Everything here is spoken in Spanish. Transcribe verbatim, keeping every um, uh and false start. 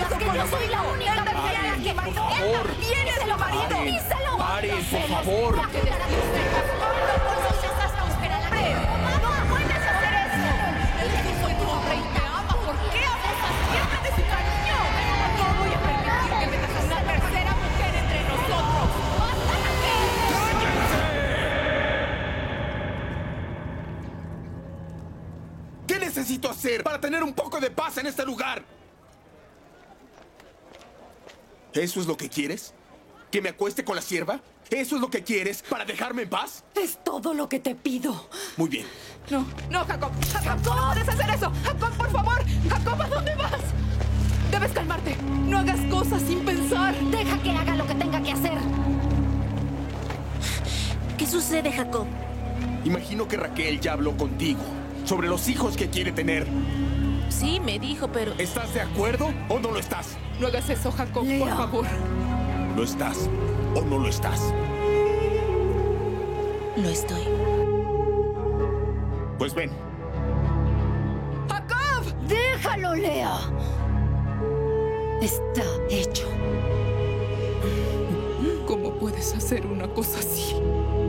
piensas que yo soy la única mujer a la que mató? Por favor. ¿Quién es su marido? ¡Díselo! Paren, por favor. ¡No puedes hacer eso! Es que soy tu hombre y te ama. ¿Por qué abusas siempre de su cariño? No voy a permitir que metas a una tercera mujer entre nosotros. ¿Qué necesito hacer para tener un poco de paz en este lugar? ¿Eso es lo que quieres? ¿Que me acueste con la sierva? ¿Eso es lo que quieres para dejarme en paz? Es todo lo que te pido. Muy bien. No, no, Jacob. Jacob, ¿cómo puedes hacer eso? Jacob, por favor. Jacob, ¿a dónde vas? Debes calmarte. No hagas cosas sin pensar. Deja que haga lo que tenga que hacer. ¿Qué sucede, Jacob? Imagino que Raquel ya habló contigo sobre los hijos que quiere tener. Sí, me dijo, pero... ¿Estás de acuerdo o no lo estás? No hagas eso, Jacob, Lea. por favor. ¿Lo estás o no lo estás? Lo estoy. Pues ven. ¡Jacob! ¡Déjalo, Lea! Está hecho. ¿Cómo puedes hacer una cosa así?